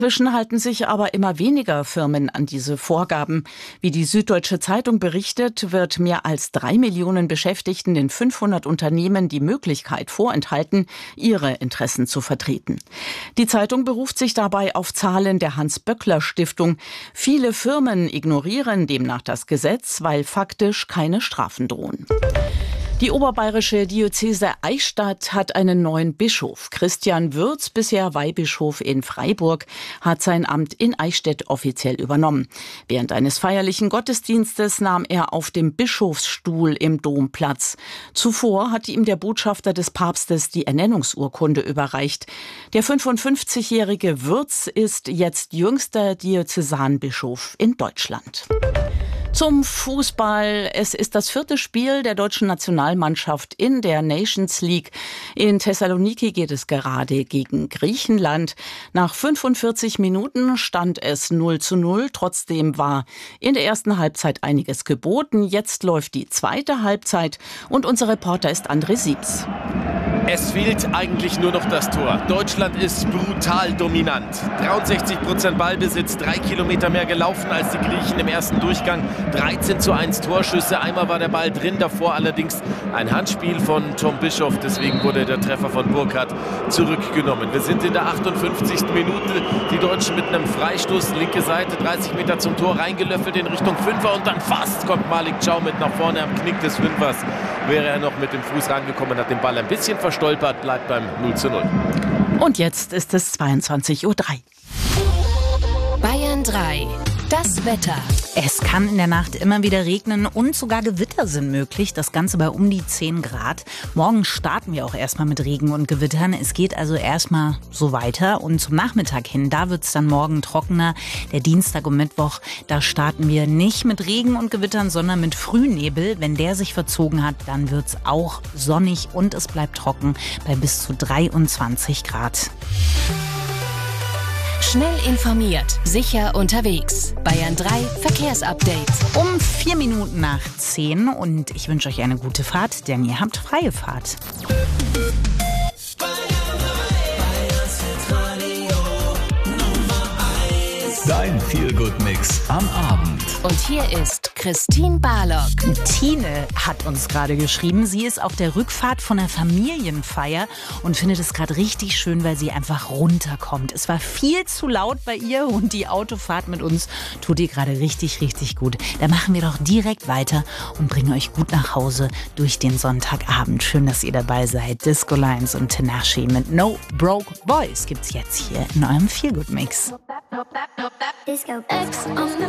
Inzwischen halten sich aber immer weniger Firmen an diese Vorgaben. Wie die Süddeutsche Zeitung berichtet, wird mehr als 3 Millionen Beschäftigten in 500 Unternehmen die Möglichkeit vorenthalten, ihre Interessen zu vertreten. Die Zeitung beruft sich dabei auf Zahlen der Hans-Böckler-Stiftung. Viele Firmen ignorieren demnach das Gesetz, weil faktisch keine Strafen drohen. Die oberbayerische Diözese Eichstätt hat einen neuen Bischof. Christian Würz, bisher Weihbischof in Freiburg, hat sein Amt in Eichstätt offiziell übernommen. Während eines feierlichen Gottesdienstes nahm er auf dem Bischofsstuhl im Dom Platz. Zuvor hatte ihm der Botschafter des Papstes die Ernennungsurkunde überreicht. Der 55-jährige Würz ist jetzt jüngster Diözesanbischof in Deutschland. Zum Fußball. Es ist das 4. Spiel der deutschen Nationalmannschaft in der Nations League. In Thessaloniki geht es gerade gegen Griechenland. Nach 45 Minuten stand es 0:0. Trotzdem war in der ersten Halbzeit einiges geboten. Jetzt läuft die zweite Halbzeit und unser Reporter ist André Siebs. Es fehlt eigentlich nur noch das Tor. Deutschland ist brutal dominant. 63% Ballbesitz, 3 Kilometer mehr gelaufen als die Griechen im ersten Durchgang. 13:1 Torschüsse, einmal war der Ball drin, davor allerdings ein Handspiel von Tom Bischoff. Deswegen wurde der Treffer von Burkhardt zurückgenommen. Wir sind in der 58. Minute. Die Deutschen mit einem Freistoß, linke Seite, 30 Meter zum Tor, reingelöffelt in Richtung Fünfer und dann fast kommt Malik Thiaw mit nach vorne am Knick des Fünfers. Wäre er noch mit dem Fuß rangekommen, hat den Ball ein bisschen verstolpert, bleibt beim 0:0. Und jetzt ist es 22:03 Uhr. Bayern 3. Das Wetter. Es kann in der Nacht immer wieder regnen und sogar Gewitter sind möglich. Das Ganze bei um die 10 Grad. Morgen starten wir auch erstmal mit Regen und Gewittern. Es geht also erstmal so weiter. Und zum Nachmittag hin, da wird es dann morgen trockener. Der Dienstag und Mittwoch, da starten wir nicht mit Regen und Gewittern, sondern mit Frühnebel. Wenn der sich verzogen hat, dann wird es auch sonnig und es bleibt trocken bei bis zu 23 Grad. Schnell informiert, sicher unterwegs. Bayern 3 Verkehrsupdate. Um 4 Minuten nach 10 und ich wünsche euch eine gute Fahrt, denn ihr habt freie Fahrt. Dein Feel-Good-Mix am Abend. Und hier ist Christine Barlock. Tine hat uns gerade geschrieben, sie ist auf der Rückfahrt von einer Familienfeier und findet es gerade richtig schön, weil sie einfach runterkommt. Es war viel zu laut bei ihr und die Autofahrt mit uns tut ihr gerade richtig, richtig gut. Da machen wir doch direkt weiter und bringen euch gut nach Hause durch den Sonntagabend. Schön, dass ihr dabei seid. Disco Lines und Tinashe mit No Broke Boys gibt's jetzt hier in eurem Feel-Good-Mix. Disco X on the